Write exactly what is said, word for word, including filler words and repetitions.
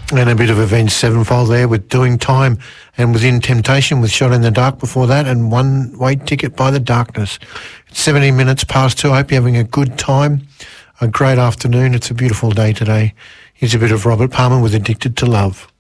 And a bit of Avenged Sevenfold there with Doing Time and Within Temptation with Shot in the Dark before that and One Way Ticket by The Darkness. It's seventeen minutes past two. I hope you're having a good time, a great afternoon. It's a beautiful day today. Here's a bit of Robert Palmer with Addicted to Love.